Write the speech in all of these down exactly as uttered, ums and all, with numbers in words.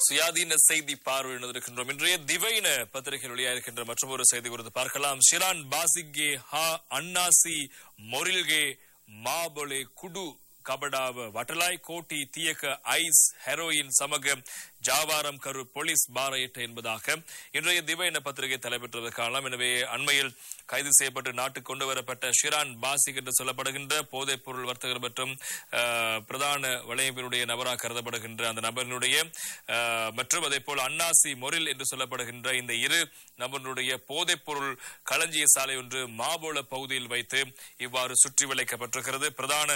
சுயாதீன செய்தி பார்வையிடுகின்றோம். இன்றைய திவைன பத்திரிகையில் வெளியாகின்ற மற்றொரு செய்தி குறித்து பார்க்கலாம். ஷிரான் பாசிகே ஹா அன்னாசி மொரில்கே மாபொலே குடு கபடாவ வட்டலாய் கோட்டி தீயக்க ஐஸ் ஹெரோயின் சமக ஜாவாரம் கரு போலீஸ் பாரையிட்ட என்பதாக இன்றைய திவைன பத்திரிகை தலைப்பெற்றது காணலாம். எனவே அண்மையில் கைது செய்யப்பட்டு நாட்டுக்கு கொண்டு வரப்பட்ட ஷிரான் பாசிக் என்று சொல்லப்படுகின்ற போதைப் பொருள் வர்த்தகர் மற்றும் பிரதான வலையமைப்பினுடைய நபராக கருதப்படுகின்ற அந்த நபரினுடைய மற்றும் அதே போல் அன்னாசி மொரில் என்று சொல்லப்படுகின்ற இந்த இரு நபர்களுடைய போதைப் பொருள் களஞ்சிய சாலை ஒன்று மாபோல பகுதியில் வைத்து இவ்வாறு சுற்றி வளைக்கப்பட்டிருக்கிறது. பிரதான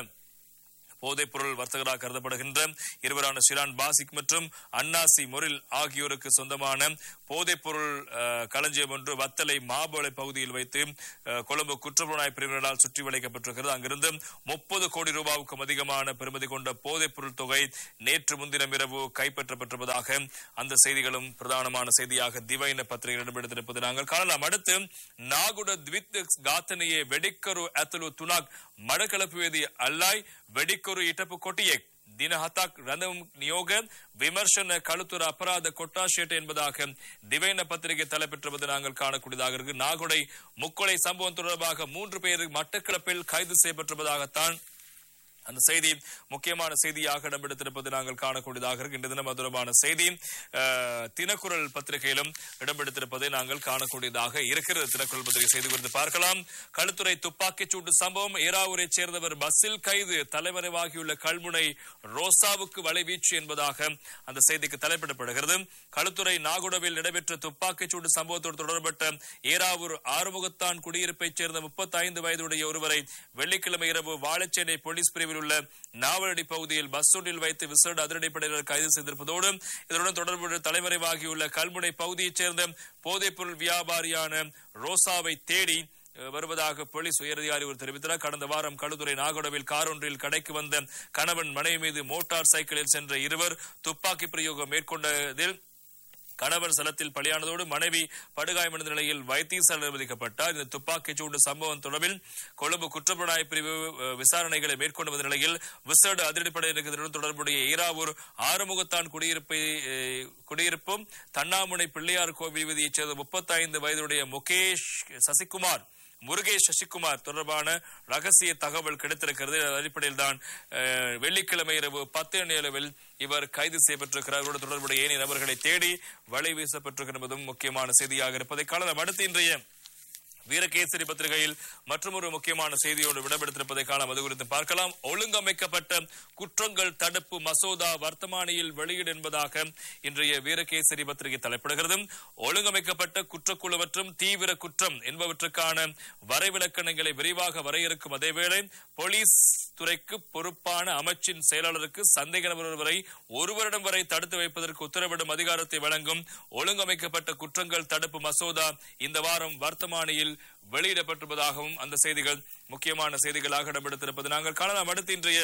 போதைப் பொருள் வர்த்தகராக கருதப்படுகின்ற இருவரான ஷிரான் பாசிக் மற்றும் அன்னாசி மொரில் ஆகியோருக்கு சொந்தமான போதைப் பொருள் களஞ்சியம் ஒன்று வத்தலை மாபோலை பகுதியில் வைத்து கொழும்பு குற்றப்புலனாய்வு பிரிவினரால் சுற்றி வளைக்கப்பட்டிருக்கிறது. அங்கிருந்து முப்பது கோடி ரூபாவுக்கும் அதிகமான பெறுமதி கொண்ட போதைப் பொருள் தொகை நேற்று முன்தினம் இரவு கைப்பற்றப்பட்டிருப்பதாக அந்த செய்திகளும் பிரதானமான செய்தியாக திவைன பத்திரிகை இடம்பெடுத்திருப்பது நாங்கள் காணலாம். அடுத்து நாகுட த்வித் காத்தனையே வெடிக்கரு அத்துலு துனாக் மடக்களப்புவேதி அல்லாய் வெடிக்கொரு இட்டப்பு கொட்டியே ದಿನ ಹತಾಕ್ ರಂದಂ ನಿಯೋಗ விமர்சன கழுத்துற அபராத கொட்டாஷேட் என்பதாக திவைன பத்திரிகை தலைப்பெற்றுவது நாங்கள் காணக்கூடியதாக இருக்கு. நாகுடை முக்கொலை சம்பவம் தொடர்பாக மூன்று பேர் மட்டக்களப்பில் கைது செய்யப்பட்டிருப்பதாகத்தான் அந்த செய்தி முக்கியமான செய்தியாக இடம்பெடுத்திருப்பது நாங்கள் காணக்கூடியதாக இருக்கு. இன்று தினம் தொடர்பான செய்தி தினக்குரல் பத்திரிகையிலும் இடம்பெடுத்திருப்பதை நாங்கள் காணக்கூடியதாக இருக்கிறது. தினக்குரல் பத்திரிகை செய்தி குறித்து பார்க்கலாம். களுத்துறை துப்பாக்கிச் சூட்டு சம்பவம் ஏராவூரை சேர்ந்தவர் பஸ்ஸில் கைது தலைமறைவாகியுள்ள கல்முனை ரோசாவுக்கு வலைவீச்சு என்பதாக அந்த செய்திக்கு தலைப்பிடப்படுகிறது. களுத்துறை நாகுடவில் நடைபெற்ற துப்பாக்கிச் சூட்டு சம்பவத்தோடு தொடர்பட்ட ஏராவூர் ஆறுமுகத்தான் குடியிருப்பைச் சேர்ந்த முப்பத்தி ஐந்து வயதுடைய ஒருவரை வெள்ளிக்கிழமை இரவு வாழைச்சேனை போலீஸ் பிரிவில் உள்ள நாவலடி பகுதியில் பஸ் ஒன்றில் வைத்து விசேட அதிரடிப்படையினர் கைது செய்திருப்பதோடு இதனுடன் தொடர்புடைய தலைமறைவாகியுள்ள கல்முனை பகுதியைச் சேர்ந்த போதைப் பொருள் வியாபாரியான ரோசாவை தேடி வருவதாக போலீஸ் உயரதிகாரி ஒரு தெரிவித்தார். கடந்த வாரம் களுத்துறை நாகோடவில் கார் ஒன்றில் கடைக்கு வந்த கணவன் மனைவி மீது மோட்டார் சைக்கிளில் சென்ற இருவர் துப்பாக்கி பிரயோகம் மேற்கொண்டதில் கணவன் சலத்தில் பலியானதோடு மனைவி படுகாயமடைந்த நிலையில் வைத்தியசாலை அனுமதிக்கப்பட்டார். இந்த துப்பாக்கிச் சூடு சம்பவம் தொடர்பில் கொழும்பு குற்றப்புலனாய்வு பிரிவு விசாரணைகளை மேற்கொண்டு வந்த நிலையில் விசேட அதிரடிப்படையினருடன் தொடர்புடைய ஈராவூர் ஆறுமுகத்தான் குடியிருப்பை குடியிருப்பும் தன்னாமுனை பிள்ளையார் கோவில் வீதியைச் சேர்ந்த முப்பத்தி ஐந்து வயதுடைய முகேஷ் சசிகுமார் முருகேஷ் சசிகுமார் தொடர்பான ரகசிய தகவல் கிடைத்திருக்கிறது. அடிப்படையில் தான் வெள்ளிக்கிழமை இரவு பத்து மணி அளவில் இவர் கைது செய்யப்பட்டிருக்கிறார். தொடர்புடைய ஏனைய நபர்களை தேடி வலை வீசப்பட்டிருக்கிறது என்பதும் முக்கியமான செய்தியாக இருப்பதை காணலாம். அடுத்து இன்றைய வீரகேசரி பத்திரிகையில் மற்றொரு முக்கியமான செய்தியோடு விடம்பெடுத்திருப்பதை காணலாம். அது குறித்து பார்க்கலாம். ஒழுங்கமைக்கப்பட்ட குற்றங்கள் தடுப்பு மசோதா வர்த்தமானியில் வெளியீடு என்பதாக இன்றைய வீரகேசரி பத்திரிகை தலைப்பிடுகிறது. ஒழுங்கமைக்கப்பட்ட குற்றக்குழு மற்றும் தீவிர குற்றம் என்பவற்றுக்கான வரைவிலக்கணங்களை விரிவாக வரையறுக்கும் அதேவேளை போலீஸ் துறைக்கு பொறுப்பான அமைச்சின் செயலாளருக்கு சந்தேக நபர் ஒருவரை ஒரு வருடம் வரை தடுத்து வைப்பதற்கு உத்தரவிடும் அதிகாரத்தை வழங்கும் ஒழுங்கமைக்கப்பட்ட குற்றங்கள் தடுப்பு மசோதா இந்த வாரம் வர்த்தமானியில் வெளியிடப்பட்டிருப்பதாகவும் அந்த செய்திகள் முக்கியமான செய்திகளாக இடம்பெடுத்திருப்பது நாங்கள் காணலாம். அடுத்து இன்றைய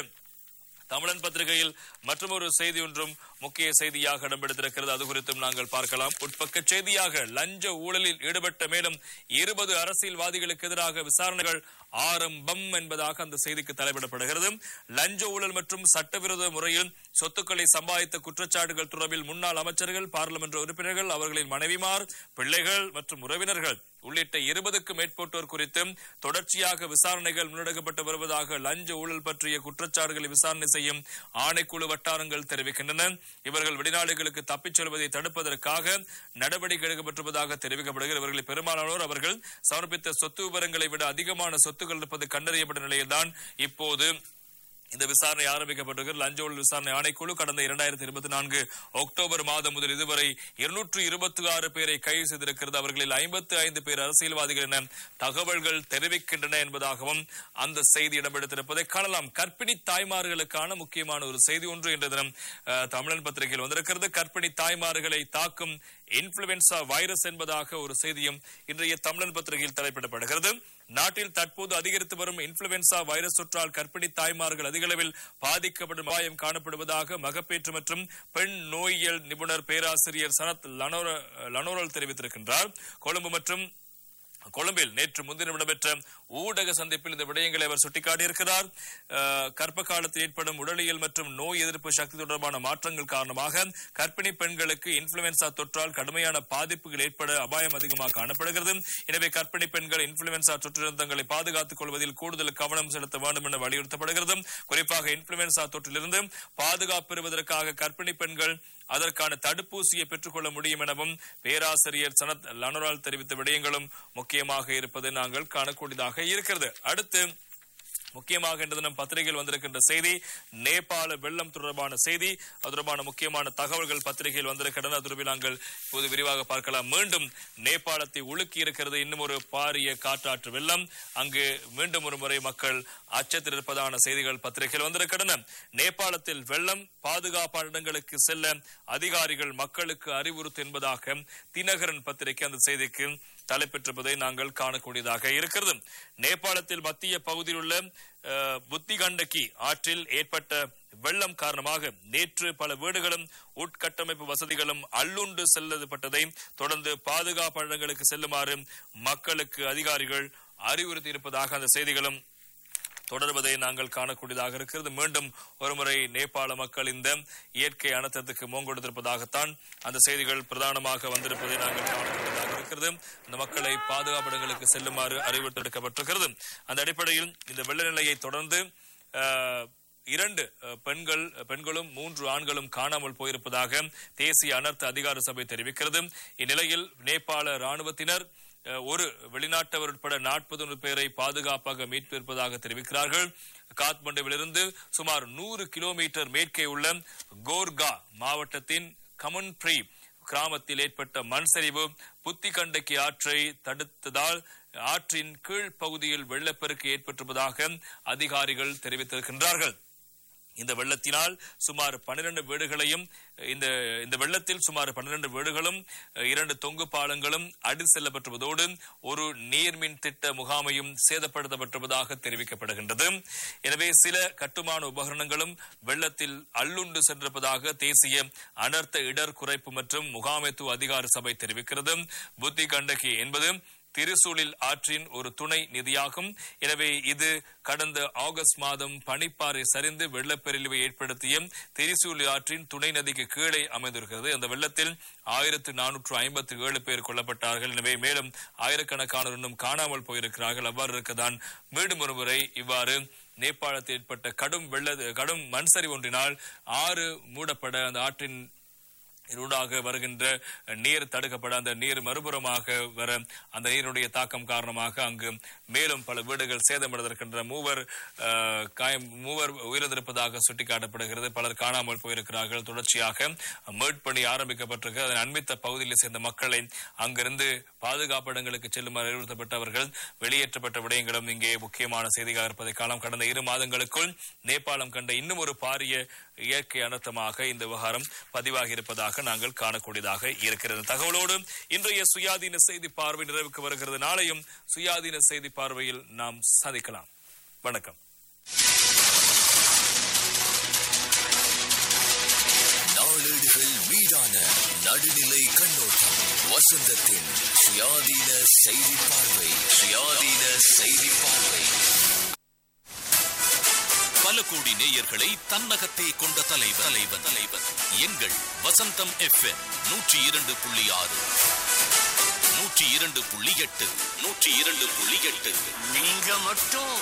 தமிழன் பத்திரிகையில் மற்றொரு செய்தி ஒன்றும் முக்கிய செய்தியாக இடம்பெடுத்திருக்கிறது. அது குறித்தும் நாங்கள் பார்க்கலாம். உட்பக்க செய்தியாக லஞ்ச ஊழலில் ஈடுபட்ட மேலும் இருபது அரசியல்வாதிகளுக்கு எதிராக விசாரணைகள் ஆரம்பம் என்பதாக அந்த செய்திக்கு தலைப்பிடப்படுகிறது. லஞ்ச ஊழல் மற்றும் சட்டவிரோத முறையில் சொத்துக்களை சம்பாதித்த குற்றச்சாட்டுகள் தொடர்பில் முன்னாள் அமைச்சர்கள், பாராளுமன்ற உறுப்பினர்கள், அவர்களின் மனைவிமார், பிள்ளைகள் மற்றும் உறவினர்கள் உள்ளிட்ட இருபதுக்கும் மேற்பட்டோர் குறித்தும் தொடர்ச்சியாக விசாரணைகள் முன்னெடுக்கப்பட்டு வருவதாக லஞ்ச ஊழல் பற்றிய குற்றச்சாட்டுகளை விசாரணை செய்யும் ஆணைக்குழு வட்டாரங்கள் தெரிவிக்கின்றன. இவர்கள் வெளிநாடுகளுக்கு தப்பிச் செல்வதை தடுப்பதற்காக நடவடிக்கை எடுக்கப்பட்டிருப்பதாக தெரிவிக்கப்படுகிறது. இவர்களில் பெரும்பாலானோர் அவர்கள் சமர்ப்பித்த சொத்து விவரங்களை விட அதிகமான சொத்துக்கள் இருப்பது கண்டறியப்பட்ட நிலையில்தான் இப்போது இந்த விசாரணை ஆரம்பிக்கப்பட்டிருக்கிறது. லஞ்ச ஊழல் விசாரணை ஆணைக்குழு கடந்த இரண்டாயிரத்தி இருபத்தி நான்கு அக்டோபர் மாதம் முதல் இதுவரை இருநூற்று இருபத்தி ஆறு பேரை கைது செய்திருக்கிறது. அவர்களில் ஐம்பத்தி ஐந்து பேர் அரசியல்வாதிகள் என தகவல்கள் தெரிவிக்கின்றன என்பதாகவும் அந்த செய்தி இடம்பெடுத்திருப்பதை காணலாம். கர்ப்பிணி தாய்மார்களுக்கான முக்கியமான ஒரு செய்தி ஒன்று இன்று தினம் தமிழன் பத்திரிகையில் வந்திருக்கிறது. கர்ப்பிணி தாய்மார்களை தாக்கும் இன்ஃபுளுவென்சா வைரஸ் என்பதாக ஒரு செய்தியும் இன்றைய தமிழன் பத்திரிகையில் தலைப்பிடப்படுகிறது. நாட்டில் தற்போது அதிகரித்து வரும் இன்ஃபுளுவென்சா வைரஸ் தொற்றால் கர்ப்பிணி தாய்மார்கள் அதிக அளவில் பாதிக்கப்படும் அபாயம் காணப்படுவதாக மகப்பேற்று மற்றும் பெண் நோயியல் நிபுணர் பேராசிரியர் சனத் லனோரல் தெரிவித்திருக்கின்றார். கொழும்பு மற்றும் கொழும்பில் நேற்று முன்தினம் இடம்பெற்ற ஊடக சந்திப்பில் இந்த விடயங்களை அவர் சுட்டிக்காட்டியிருக்கிறார். கர்ப்ப காலத்தில் ஏற்படும் உடலியல் மற்றும் நோய் எதிர்ப்பு சக்தி தொடர்பான மாற்றங்கள் காரணமாக கர்ப்பிணி பெண்களுக்கு இன்ஃபுளுவென்சா தொற்றால் கடுமையான பாதிப்புகள் ஏற்பட அபாயம் அதிகமாக காணப்படுகிறது. எனவே கர்ப்பிணி பெண்கள் இன்ஃபுளுவென்சா தொற்றிலிருந்து தங்களை பாதுகாத்துக் கொள்வதில் கூடுதல் கவனம் செலுத்த வேண்டும் என வலியுறுத்தப்படுகிறது. குறிப்பாக இன்ஃபுளுவென்சா தொற்றிலிருந்து பாதுகாப்பு பெறுவதற்காக கர்ப்பிணி பெண்கள் அதற்கான தடுப்பூசியை பெற்றுக் கொள்ள முடியும் எனவும் பேராசிரியர் சனத் லனோரால் தெரிவித்த விடயங்களும் முக்கியமாக இருப்பது நாங்கள் காணக்கூடியதாக இருக்கிறது. அடுத்து முக்கியமாக இன்று தினம் பத்திரிகையில் வந்திருக்கின்ற செய்தி நேபாள வெள்ளம் தொடர்பான செய்தி. அது தொடர்பான முக்கியமான தகவல்கள் பத்திரிகையில் வந்திருக்கின்றன. அது நாங்கள் இப்போது விரிவாக பார்க்கலாம். மீண்டும் நேபாளத்தை உலுக்கி இருக்கிறது இன்னும் ஒரு பாரிய காற்றாற்று வெள்ளம். அங்கு மீண்டும் ஒரு முறை மக்கள் அச்சத்தில் இருப்பதான செய்திகள் பத்திரிகையில் வந்திருக்கின்றன. நேபாளத்தில் வெள்ளம், பாதுகாப்பான இடங்களுக்கு செல்ல அதிகாரிகள் மக்களுக்கு அறிவுறுத்து என்பதாக தினகரன் பத்திரிகை அந்த செய்திக்கு தலைப்பெற்றிருப்பதை நாங்கள் காணக்கூடியதாக இருக்கிறது. நேபாளத்தில் மத்திய பகுதியில் உள்ள புத்தி கண்டகி ஆற்றில் ஏற்பட்ட வெள்ளம் காரணமாக நேற்று பல வீடுகளும் உட்கட்டமைப்பு வசதிகளும் அள்ளுண்டு செல்லப்பட்டதை தொடர்ந்து பாதுகாப்பு இடங்களுக்கு செல்லுமாறு மக்களுக்கு அதிகாரிகள் அறிவுறுத்தி இருப்பதாக அந்த செய்திகளும் தொடர்வதை நாங்கள் காணக்கூடியதாக இருக்கிறது. மீண்டும் ஒருமுறை நேபாள மக்கள் இந்த இயற்கை அனர்த்தத்துக்கு மூங்கொடுத்திருப்பதாகத்தான் அந்த செய்திகள் பிரதானமாக வந்திருப்பதை நாங்கள் காணக்கூடியதாக இருக்கிறது. இந்த மக்களை பாதுகாப்பு இடங்களுக்கு செல்லுமாறு அறிவுறுத்தப்பட்டிருக்கிறது. அந்த அடிப்படையில் இந்த வெள்ள நிலையை தொடர்ந்து இரண்டு பெண்கள் பெண்களும் மூன்று ஆண்களும் காணாமல் போயிருப்பதாக தேசிய அனர்த்த அதிகார சபை தெரிவிக்கிறது. இந்நிலையில் நேபாள ராணுவத்தினர் ஒரு வெளிநாட்டவர் உட்பட நாற்பது பேரை பாதுகாப்பாக மீட்பிருப்பதாக தெரிவிக்கிறார்கள். காத்மண்டுவிலிருந்து சுமார் நூறு கிலோமீட்டர் மேற்கே உள்ள கோர்கா மாவட்டத்தின் கமன்ப்ரி கிராமத்தில் ஏற்பட்ட மண் சரிவு புத்தி கண்டகி ஆற்றை தடுத்ததால் ஆற்றின் கீழ் பகுதியில் வெள்ளப்பெருக்கு ஏற்பட்டிருப்பதாக அதிகாரிகள் தெரிவித்திருக்கின்றார்கள். இந்த வெள்ளத்தினால் சுமார் பன்னிரண்டு வீடுகளையும் இந்த இந்த வெள்ளத்தில் சுமார் பன்னிரண்டு வீடுகளும் இரண்டு தொங்கு பாலங்களும் அடி செல்லப்பட்டுவதோடு ஒரு நீர்மின் திட்ட முகாமையும் சேதப்படுத்தப்பட்டுவதாக தெரிவிக்கப்படுகின்றது. எனவே சில கட்டுமான உபகரணங்களும் வெள்ளத்தில் அள்ளுண்டு சென்றிருப்பதாக தேசிய அனர்த்த இடர் குறைப்பு மற்றும் முகாமைத்துவ அதிகார சபை தெரிவிக்கிறது. புத்தி கண்டகி என்பது திரிசூலில் ஆற்றின் ஒரு துணை நிதியாகும். எனவே இது கடந்த ஆகஸ்ட் மாதம் பனிப்பாறை சரிந்து வெள்ளப்பெருளிவை ஏற்படுத்திய திரிசூலி ஆற்றின் துணை நதிக்கு கீழே அமைந்திருக்கிறது. அந்த வெள்ளத்தில் ஆயிரத்து நானூற்று ஐம்பத்தி ஏழு பேர் கொல்லப்பட்டார்கள். எனவே மேலும் ஆயிரக்கணக்கானோர் இன்னும் காணாமல் போயிருக்கிறார்கள். அவ்வாறு இருக்கதான் மீண்டும் ஒருமுறை இவ்வாறு நேபாளத்தில் ஏற்பட்ட கடும் வெள்ள கடும் மண்சரி ஒன்றினால் ஆறு மூடப்பட அந்த ஆற்றின் ஊடாக வருகின்ற நீர் தடுக்கப்பட அந்த நீர் மறுபுறமாக வர அந்த நீருடைய தாக்கம் காரணமாக அங்கு மேலும் பல வீடுகள் சேதமடைந்திருக்கின்ற மூவர் காயம் மூவர் உயிரிழந்திருப்பதாக சுட்டிக்காட்டப்படுகிறது. பலர் காணாமல் போயிருக்கிறார்கள். தொடர்ச்சியாக மீட்பணி ஆரம்பிக்கப்பட்டிருக்கிறது. அதன் அண்மித்த பகுதியில் சேர்ந்த மக்களை அங்கிருந்து பாதுகாப்பு இடங்களுக்கு செல்லுமாறு அறிவுறுத்தப்பட்டவர்கள் வெளியேற்றப்பட்ட விடயங்களும் இங்கே முக்கியமான செய்தியாக இருப்பதை காலம். கடந்த இரு மாதங்களுக்குள் நேபாளம் கண்ட இன்னும் ஒரு பாரிய இயற்கை அனர்த்தமாக இந்த விவகாரம் பதிவாகி இருப்பதாக நாங்கள் காணக்கூடியதாக இருக்கிறது. தகவலோடு இன்றைய சுயாதீன செய்தி பார்வை நிறைவுக்கு வருகிறது. நாளையும் சுயாதீன செய்தி பார்வையில் நாம் சந்திக்கலாம். வணக்கம். நாளேடுகள் மீதான நடுநிலை கண்ணோட்டம். வசந்தத்தின் சுயாதீன செய்தி பார்வை. சுயாதீன செய்தி பார்வை. பல கோடி நேயர்களை தன்னகத்தே கொண்ட தலைவர் தலைவர் தலைவர் எங்கள் வசந்தம் எஃப்எம் நூற்றி இரண்டு புள்ளி ஆறு நூற்றி இரண்டு புள்ளி எட்டு நூற்றி இரண்டு புள்ளி எட்டு. நீங்க மட்டும்